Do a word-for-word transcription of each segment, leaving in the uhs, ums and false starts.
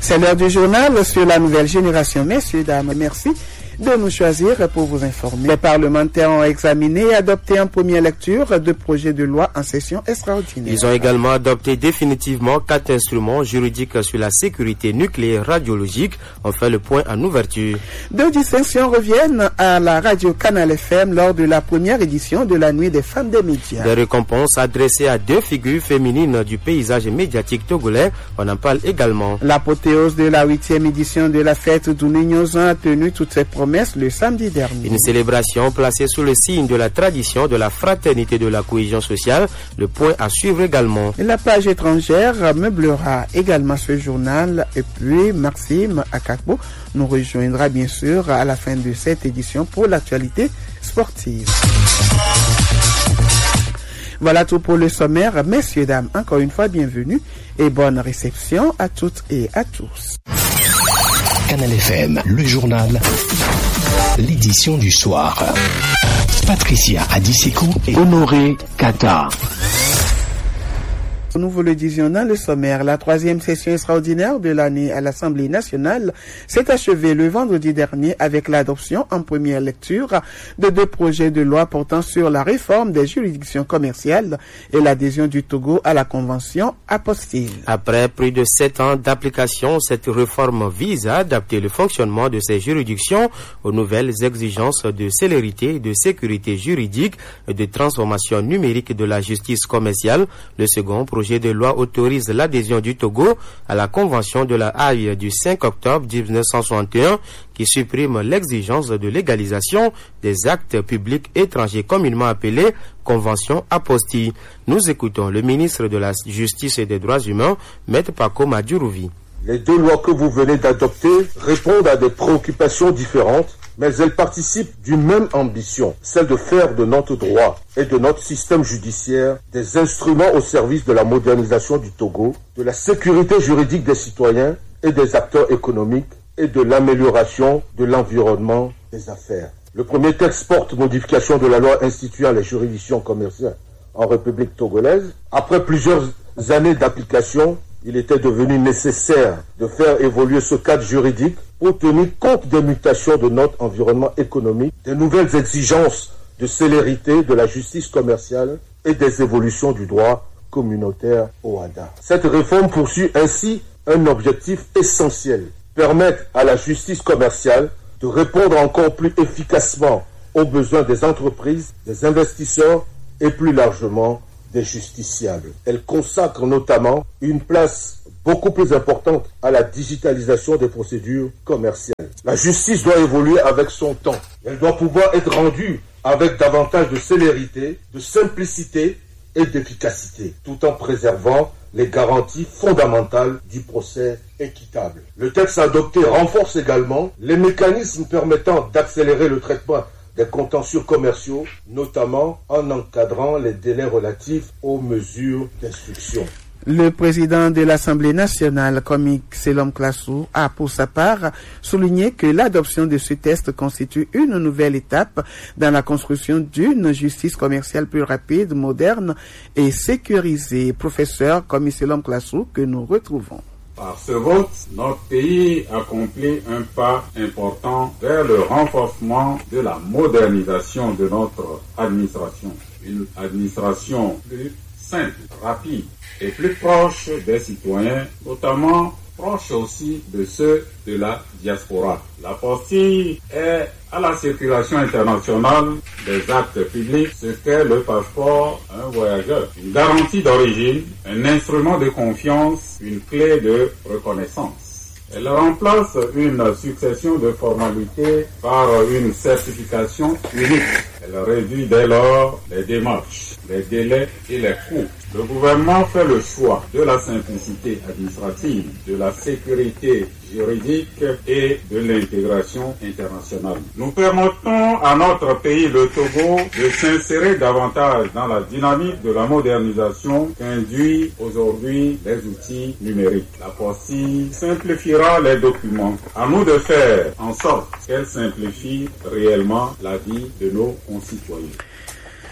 C'est l'heure du journal sur la nouvelle génération. Messieurs, dames, merci de nous choisir pour vous informer. Les parlementaires ont examiné et adopté en première lecture deux projets de loi en session extraordinaire. Ils ont également adopté définitivement quatre instruments juridiques sur la sécurité nucléaire radiologique. On fait le point en ouverture. Deux distinctions reviennent à la radio Canal F M lors de la première édition de la Nuit des femmes des médias. Des récompenses adressées à deux figures féminines du paysage médiatique togolais. On en parle également. L'apothéose de la huitième édition de la fête d'Ounignosan a tenu toutes ses promesses le samedi dernier. Une célébration placée sous le signe de la tradition, de la fraternité, de la cohésion sociale. Le point à suivre également. La page étrangère meublera également ce journal. Et puis Maxime Akakbo nous rejoindra bien sûr à la fin de cette édition pour l'actualité sportive. Voilà tout pour le sommaire. Messieurs, dames, encore une fois, bienvenue et bonne réception à toutes et à tous. Canal F M, le journal, l'édition du soir. Patricia Adiseko et Honoré Kata. Nous vous le disions dans le sommaire, la troisième session extraordinaire de l'année à l'Assemblée nationale s'est achevée le vendredi dernier avec l'adoption en première lecture de deux projets de loi portant sur la réforme des juridictions commerciales et l'adhésion du Togo à la Convention apostille. Après plus de sept ans d'application, cette réforme vise à adapter le fonctionnement de ces juridictions aux nouvelles exigences de célérité, de sécurité juridique et de transformation numérique de la justice commerciale. Le second projet Le projet de loi autorise l'adhésion du Togo à la Convention de la Haye du cinq octobre mille neuf cent soixante et un qui supprime l'exigence de légalisation des actes publics étrangers communément appelés Convention apostille. Nous écoutons le ministre de la Justice et des Droits humains, Maître Paco Madjurouvi. Les deux lois que vous venez d'adopter répondent à des préoccupations différentes, mais elles participent d'une même ambition, celle de faire de notre droit et de notre système judiciaire des instruments au service de la modernisation du Togo, de la sécurité juridique des citoyens et des acteurs économiques et de l'amélioration de l'environnement des affaires. Le premier texte porte modification de la loi instituant les juridictions commerciales en République togolaise. Après plusieurs années d'application, il était devenu nécessaire de faire évoluer ce cadre juridique pour tenir compte des mutations de notre environnement économique, des nouvelles exigences de célérité de la justice commerciale et des évolutions du droit communautaire O A D A. Cette réforme poursuit ainsi un objectif essentiel, permettre à la justice commerciale de répondre encore plus efficacement aux besoins des entreprises, des investisseurs et plus largement des justiciables. Elle consacre notamment une place beaucoup plus importante à la digitalisation des procédures commerciales. La justice doit évoluer avec son temps. Elle doit pouvoir être rendue avec davantage de célérité, de simplicité et d'efficacité, tout en préservant les garanties fondamentales du procès équitable. Le texte adopté renforce également les mécanismes permettant d'accélérer le traitement des contentieux commerciaux, notamment en encadrant les délais relatifs aux mesures d'instruction. Le président de l'Assemblée nationale, Komik Selom Klassou, a pour sa part souligné que l'adoption de ce texte constitue une nouvelle étape dans la construction d'une justice commerciale plus rapide, moderne et sécurisée. Professeur Komik Selom Klassou, que nous retrouvons. Par ce vote, notre pays accomplit un pas important vers le renforcement de la modernisation de notre administration. Une administration plus simple, rapide et plus proche des citoyens, notamment proche aussi de ceux de la diaspora. La postille est à la circulation internationale des actes publics, ce qu'est le passeport à un voyageur. Une garantie d'origine, un instrument de confiance, une clé de reconnaissance. Elle remplace une succession de formalités par une certification unique. Elle réduit dès lors les démarches, les délais et les coûts. Le gouvernement fait le choix de la simplicité administrative, de la sécurité juridique et de l'intégration internationale. Nous permettons à notre pays, le Togo, de s'insérer davantage dans la dynamique de la modernisation qu'induit aujourd'hui les outils numériques. La postille simplifiera les documents. À nous de faire en sorte qu'elle simplifie réellement la vie de nos concitoyens.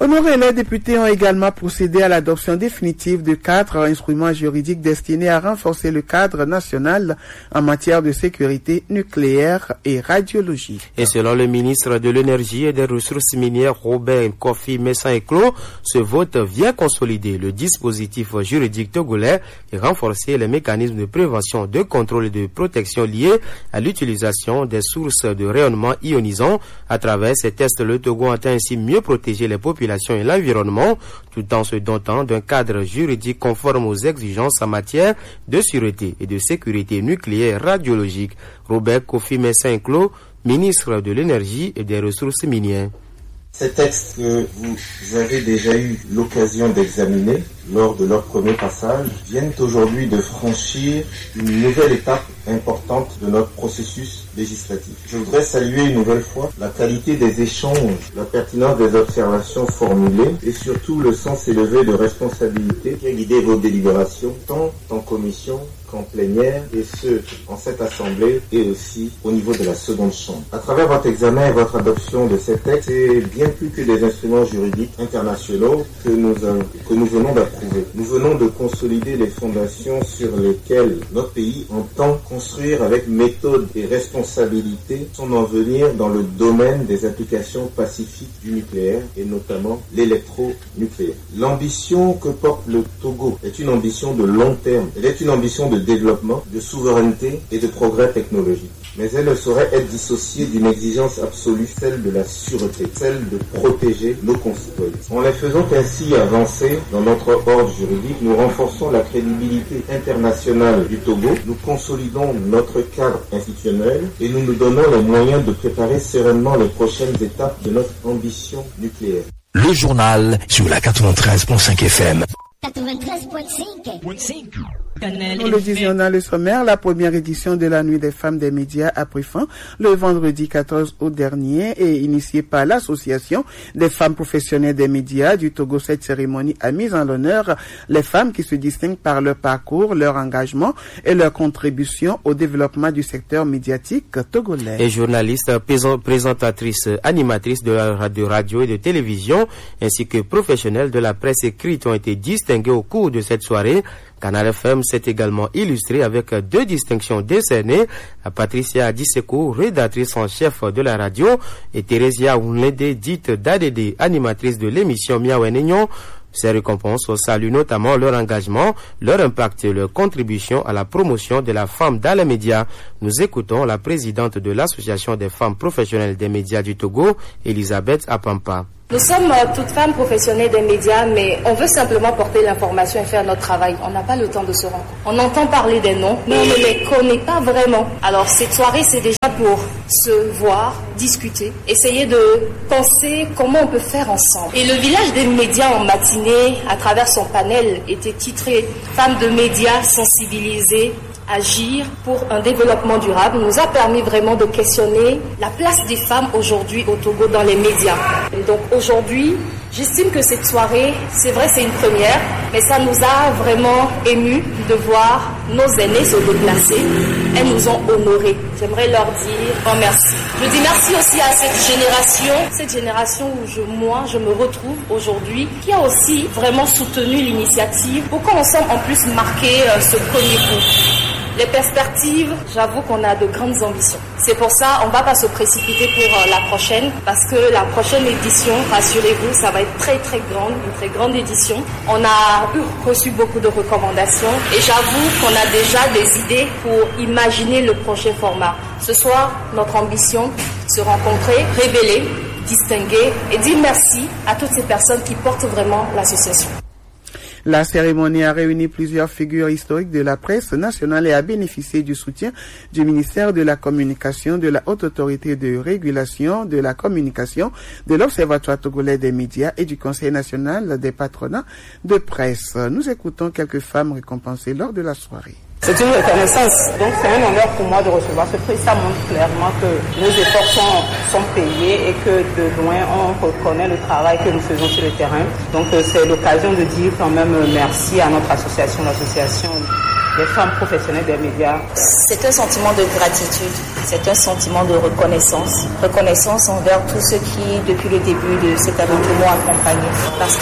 Honoré, les députés ont également procédé à l'adoption définitive de quatre instruments juridiques destinés à renforcer le cadre national en matière de sécurité nucléaire et radiologique. Et selon le ministre de l'Énergie et des Ressources minières, Robert Kofi Mensah-Eklo, ce vote vient consolider le dispositif juridique togolais et renforcer les mécanismes de prévention, de contrôle et de protection liés à l'utilisation des sources de rayonnement ionisant. À travers ces tests, le Togo entend ainsi mieux protéger les populations et l'environnement, tout en se dotant d'un cadre juridique conforme aux exigences en matière de sûreté et de sécurité nucléaire radiologique. Robert Kofi Mensah-Eklo, ministre de l'Énergie et des Ressources minières. Ces textes que vous avez déjà eu l'occasion d'examiner lors de leur premier passage viennent aujourd'hui de franchir une nouvelle étape importante de notre processus législatif. Je voudrais saluer une nouvelle fois la qualité des échanges, la pertinence des observations formulées et surtout le sens élevé de responsabilité qui a guidé vos délibérations tant en commission qu'en plénière et ce, en cette assemblée et aussi au niveau de la seconde chambre. À travers votre examen et votre adoption de ces textes, c'est bien plus que des instruments juridiques internationaux que nous, que nous venons d'approuver. Nous venons de consolider les fondations sur lesquelles notre pays entend construire avec méthode et responsabilité son avenir dans le domaine des applications pacifiques du nucléaire et notamment l'électronucléaire. L'ambition que porte le Togo est une ambition de long terme. Elle est une ambition de développement, de souveraineté et de progrès technologique. Mais elle ne saurait être dissociée d'une exigence absolue, celle de la sûreté, celle de protéger nos concitoyens. En les faisant ainsi avancer dans notre ordre juridique, nous renforçons la crédibilité internationale du Togo, nous consolidons notre cadre institutionnel et nous nous donnons les moyens de préparer sereinement les prochaines étapes de notre ambition nucléaire. Le journal sur la quatre-vingt-treize virgule cinq F M. quatre-vingt-treize virgule cinq. Nous le disions dans le sommaire, la première édition de la Nuit des femmes des médias a pris fin le vendredi quatorze août dernier et initiée par l'Association des femmes professionnelles des médias du Togo. Cette cérémonie a mis en l'honneur les femmes qui se distinguent par leur parcours, leur engagement et leur contribution au développement du secteur médiatique togolais. Et journalistes, présentatrices, animatrices de radio, radio et de télévision, ainsi que professionnels de la presse écrite ont été distingués au cours de cette soirée. Canal F M s'est également illustré avec deux distinctions décernées à Patricia Adiseko, rédactrice en chef de la radio, et Thérésia Ounlede, dite d'Adédé, animatrice de l'émission Miawenignon. Ces récompenses saluent notamment leur engagement, leur impact et leur contribution à la promotion de la femme dans les médias. Nous écoutons la présidente de l'Association des femmes professionnelles des médias du Togo, Elisabeth Apampa. Nous sommes toutes femmes professionnelles des médias, mais on veut simplement porter l'information et faire notre travail. On n'a pas le temps de se rendre. On entend parler des noms, mais on ne les connaît pas vraiment. Alors cette soirée, c'est déjà pour se voir, discuter, essayer de penser comment on peut faire ensemble. Et le village des médias en matinée, à travers son panel, était titré « Femmes de médias sensibilisées ». Agir pour un développement durable nous a permis vraiment de questionner la place des femmes aujourd'hui au Togo dans les médias. Et donc aujourd'hui, j'estime que cette soirée, c'est vrai, c'est une première, mais ça nous a vraiment émus de voir nos aînés se déplacer. Elles nous ont honorés. J'aimerais leur dire oh merci. Je dis merci aussi à cette génération, cette génération où je, moi, je me retrouve aujourd'hui, qui a aussi vraiment soutenu l'initiative pour qu'ensemble, en plus, marquer euh, ce premier coup. Les perspectives, j'avoue qu'on a de grandes ambitions. C'est pour ça, on ne va pas se précipiter pour euh, la prochaine, parce que la prochaine édition, rassurez-vous, ça va être très très grande, une très grande édition. On a reçu beaucoup de recommandations et j'avoue qu'on a déjà des idées pour imaginer le prochain format. Ce soir, notre ambition, se rencontrer, révéler, distinguer et dire merci à toutes ces personnes qui portent vraiment l'association. La cérémonie a réuni plusieurs figures historiques de la presse nationale et a bénéficié du soutien du ministère de la Communication, de la Haute Autorité de Régulation de la Communication, de l'Observatoire togolais des médias et du Conseil national des patronats de presse. Nous écoutons quelques femmes récompensées lors de la soirée. C'est une reconnaissance, donc c'est un honneur pour moi de recevoir ce prix. Ça montre clairement que nos efforts sont, sont payés et que de loin on reconnaît le travail que nous faisons sur le terrain. Donc c'est l'occasion de dire quand même merci à notre association, l'association des femmes professionnelles des médias. C'est un sentiment de gratitude, c'est un sentiment de reconnaissance. Reconnaissance envers tous ceux qui, depuis le début de cette aventure, m'ont accompagné. Parce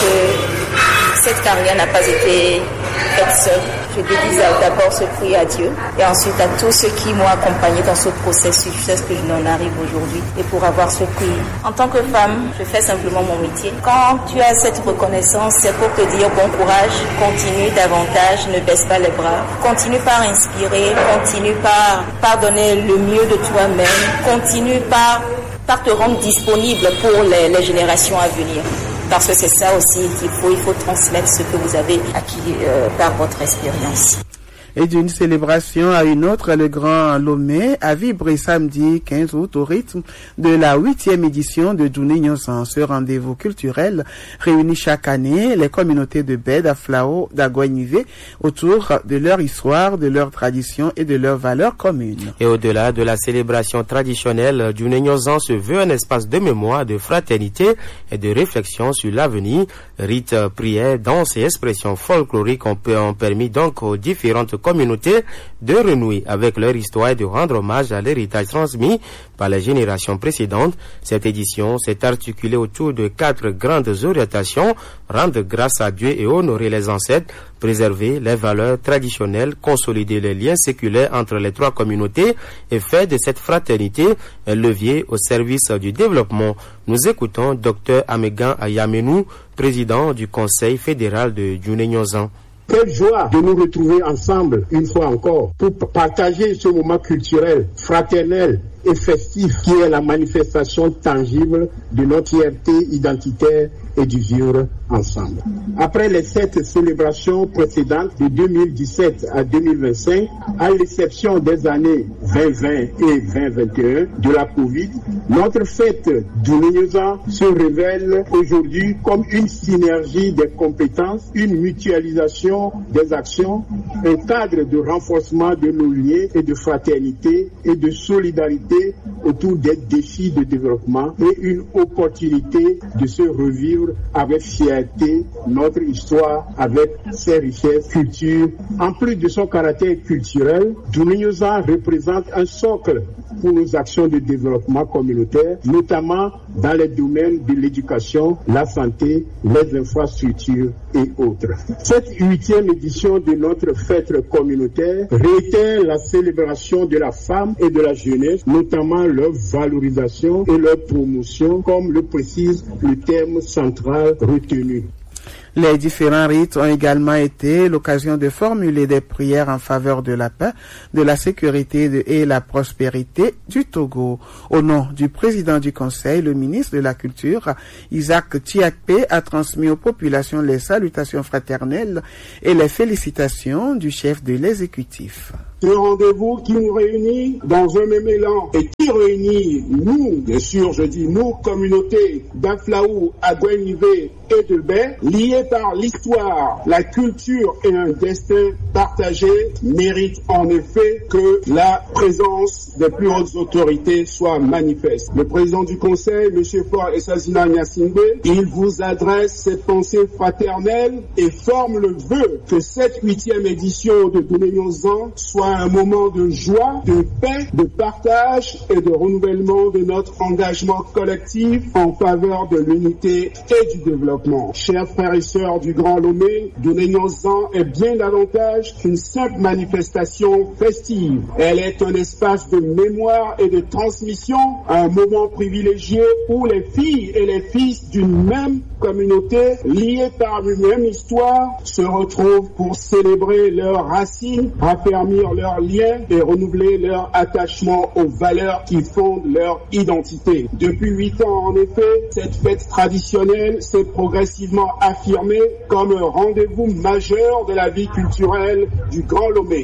que cette carrière n'a pas été faite seule. Je dédie d'abord ce prix à Dieu et ensuite à tous ceux qui m'ont accompagné dans ce processus jusqu'à ce que je n'en arrive aujourd'hui et pour avoir ce prix. En tant que femme, je fais simplement mon métier. Quand tu as cette reconnaissance, c'est pour te dire bon courage, continue davantage, ne baisse pas les bras, continue par inspirer, continue par, par donner le mieux de toi-même, continue par, par te rendre disponible pour les, les générations à venir. Parce que c'est ça aussi qu'il faut, il faut transmettre ce que vous avez acquis euh, par votre expérience. Et d'une célébration à une autre, le Grand Lomé a vibré samedi quinze août au rythme de la huitième édition de Djouni Nyonsan. Ce rendez-vous culturel réunit chaque année les communautés de Baie, d'Aflao, d'Aguanivé autour de leur histoire, de leurs traditions et de leurs valeurs communes. Et au-delà de la célébration traditionnelle, Djouni Nyonsan se veut un espace de mémoire, de fraternité et de réflexion sur l'avenir. Rites, prières, danses et expressions folkloriques ont, ont permis donc aux différentes communautés de renouer avec leur histoire et de rendre hommage à l'héritage transmis par les générations précédentes. Cette édition s'est articulée autour de quatre grandes orientations: rendre grâce à Dieu et honorer les ancêtres, préserver les valeurs traditionnelles, consolider les liens séculaires entre les trois communautés et faire de cette fraternité un levier au service du développement. Nous écoutons Dr Amegan Ayamenou, président du Conseil fédéral de Djouni Nyonsan. Quelle joie de nous retrouver ensemble une fois encore pour partager ce moment culturel, fraternel et festif qui est la manifestation tangible de notre fierté identitaire et du vivre ensemble. Après les sept célébrations précédentes de deux mille dix-sept à deux mille vingt-cinq, à l'exception des années vingt vingt et vingt vingt et un de la Covid, notre fête Djouni Nyonsan se révèle aujourd'hui comme une synergie des compétences, une mutualisation des actions, un cadre de renforcement de nos liens et de fraternité et de solidarité autour des défis de développement et une opportunité de se revivre avec fierté notre histoire avec ses richesses, cultures. En plus de son caractère culturel, Djouni Nyonsan représente un socle pour nos actions de développement communautaire, notamment dans les domaines de l'éducation, la santé, les infrastructures et autres. Cette huitième édition de notre fête communautaire réitère la célébration de la femme et de la jeunesse, notamment leur valorisation et leur promotion, comme le précise le terme central retenu. Les différents rites ont également été l'occasion de formuler des prières en faveur de la paix, de la sécurité et la prospérité du Togo. Au nom du président du Conseil, le ministre de la Culture, Isaac Tiakpe, a transmis aux populations les salutations fraternelles et les félicitations du chef de l'exécutif. Ce rendez-vous qui nous réunit dans un même élan et qui réunit nous, bien sûr, je dis nous, communautés d'Aflao, Aguanivé et de Baie, liés par l'histoire, la culture et un destin partagé, mérite en effet que la présence des plus hautes autorités soit manifeste. Le président du Conseil, M. Fort Essazina Nyasingbe, il vous adresse ses pensées fraternelles et forme le vœu que cette huitième édition de Djouni Nyonsan soit un moment de joie, de paix, de partage et de renouvellement de notre engagement collectif en faveur de l'unité et du développement. Chers frères et sœurs du Grand Lomé, Djouni Nyonsan est bien davantage qu'une simple manifestation festive. Elle est un espace de mémoire et de transmission, un moment privilégié où les filles et les fils d'une même communauté, liés par une même histoire, se retrouvent pour célébrer leurs racines, raffermir leurs liens et renouveler leur attachement aux valeurs qui fondent leur identité. Depuis huit ans, en effet, cette fête traditionnelle s'est progressivement affirmée comme un rendez-vous majeur de la vie culturelle du Grand Lomé.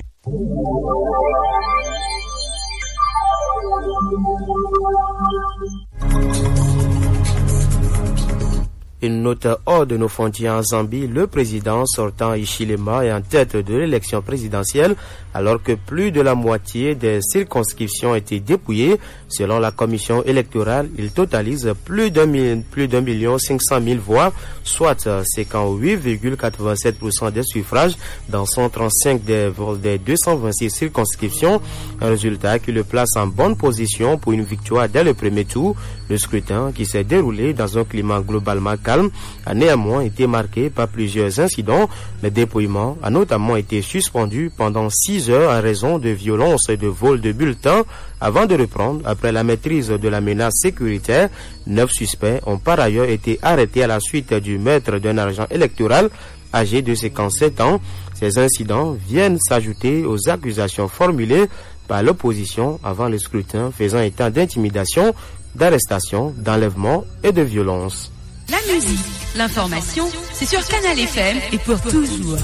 Une note hors de nos frontières en Zambie, le président sortant Hichilema est en tête de l'élection présidentielle alors que plus de la moitié des circonscriptions étaient dépouillées. Selon la commission électorale, il totalise plus d'un plus d'un million cinq cent mille voix, soit cinquante-huit virgule quatre-vingt-sept pour cent des suffrages dans cent trente-cinq des, des deux cent vingt-six circonscriptions. Un résultat qui le place en bonne position pour une victoire dès le premier tour. Le scrutin, qui s'est déroulé dans un climat globalement calme, a néanmoins été marqué par plusieurs incidents. Le dépouillement a notamment été suspendu pendant six heures en raison de violences et de vol de bulletins avant de reprendre après la maîtrise de la menace sécuritaire. Neuf suspects ont par ailleurs été arrêtés à la suite du meurtre d'un agent électoral âgé de cinquante-sept ans. Ces incidents viennent s'ajouter aux accusations formulées par l'opposition avant le scrutin, faisant état d'intimidation, d'arrestation, d'enlèvement et de violence. La musique, l'information, c'est sur Canal F M et pour toujours.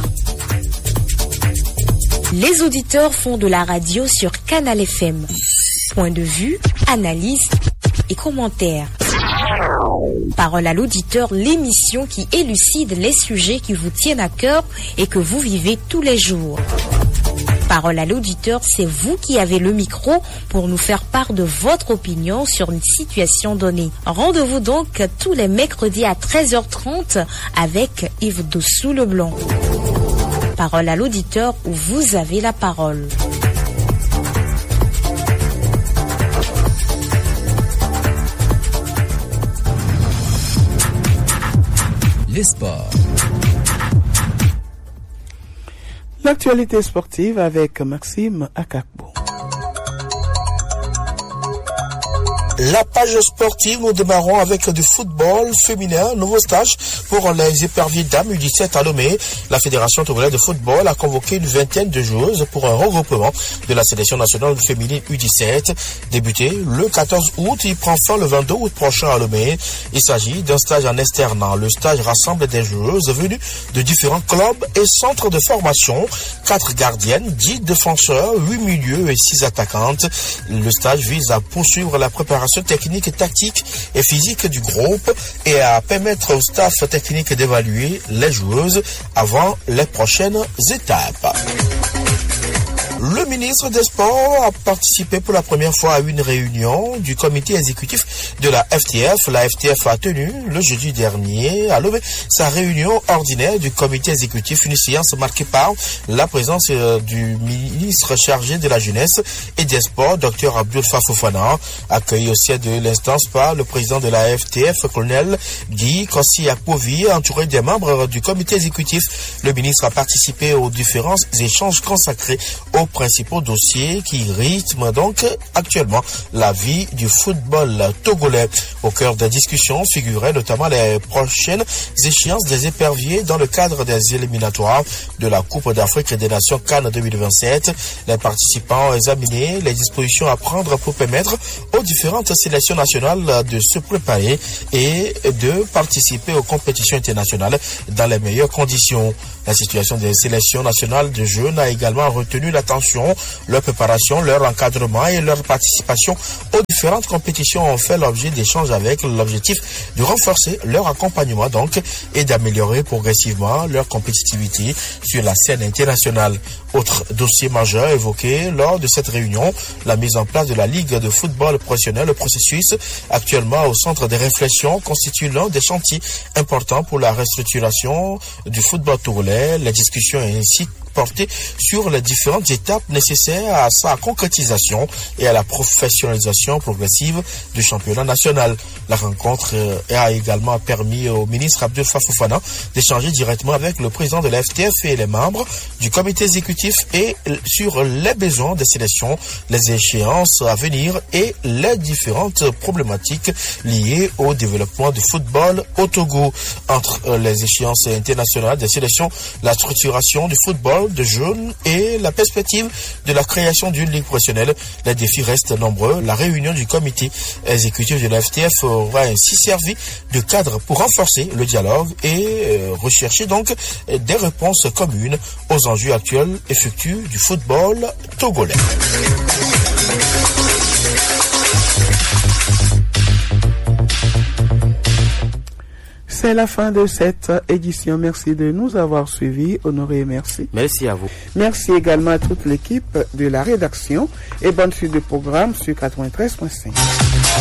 Les auditeurs font de la radio sur Canal F M. Point de vue, analyse et commentaires. Parole à l'auditeur, l'émission qui élucide les sujets qui vous tiennent à cœur et que vous vivez tous les jours. Parole à l'auditeur, c'est vous qui avez le micro pour nous faire part de votre opinion sur une situation donnée. Rendez-vous donc tous les mercredis à treize heures trente avec Yves Dossou-Leblanc. Parole à l'auditeur où vous avez la parole. Les sports. L'actualité sportive avec Maxime Akakbo. La page sportive, nous démarrons avec du football féminin, nouveau stage pour les éperviers dames U dix-sept à Lomé. La Fédération togolaise de football a convoqué une vingtaine de joueuses pour un regroupement de la sélection nationale féminine U dix-sept. Débuté le quatorze août, il prend fin le vingt-deux août prochain à Lomé. Il s'agit d'un stage en externat. Le stage rassemble des joueuses venues de différents clubs et centres de formation. Quatre gardiennes, dix défenseurs, huit milieux et six attaquantes. Le stage vise à poursuivre la préparation technique, tactique et physique du groupe et à permettre au staff technique d'évaluer les joueuses avant les prochaines étapes. Le ministre des Sports a participé pour la première fois à une réunion du comité exécutif de la F T F. La F T F a tenu le jeudi dernier à Lomé sa réunion ordinaire du comité exécutif, une séance marquée par la présence du ministre chargé de la jeunesse et des sports, Dr Abdoul Fafofana, accueilli au siège de l'instance par le président de la F T F, colonel Guy Kossi Akpovi, entouré des membres du comité exécutif. Le ministre a participé aux différents échanges consacrés aux principaux dossiers qui rythment donc actuellement la vie du football togolais. Au cœur des discussions figuraient notamment les prochaines échéances des éperviers dans le cadre des éliminatoires de la Coupe d'Afrique des Nations Cannes deux mille vingt-sept. Les participants ont examiné les dispositions à prendre pour permettre aux différentes sélections nationales de se préparer et de participer aux compétitions internationales dans les meilleures conditions. La situation des sélections nationales de jeunes a également retenu l'attention. Leur préparation, leur encadrement et leur participation aux différentes compétitions ont fait l'objet d'échanges avec l'objectif de renforcer leur accompagnement donc et d'améliorer progressivement leur compétitivité sur la scène internationale. Autre dossier majeur évoqué lors de cette réunion, la mise en place de la Ligue de football professionnel. Le processus actuellement au centre des réflexions constitue l'un des chantiers importants pour la restructuration du football togolais. Les discussions ainsi porter sur les différentes étapes nécessaires à sa concrétisation et à la professionnalisation progressive du championnat national. La rencontre a également permis au ministre Abdoul Fafofana d'échanger directement avec le président de la F T F et les membres du comité exécutif et sur les besoins des sélections, les échéances à venir et les différentes problématiques liées au développement du football au Togo. Entre les échéances internationales des sélections, la structuration du football de jeunes et la perspective de la création d'une ligue professionnelle, les défis restent nombreux. La réunion du comité exécutif de la F T F aura ainsi servi de cadre pour renforcer le dialogue et euh, rechercher donc des réponses communes aux enjeux actuels et futurs du football togolais. C'est la fin de cette édition. Merci de nous avoir suivis. Honoré, merci. Merci à vous. Merci également à toute l'équipe de la rédaction et bonne suite de programme sur quatre-vingt-treize point cinq.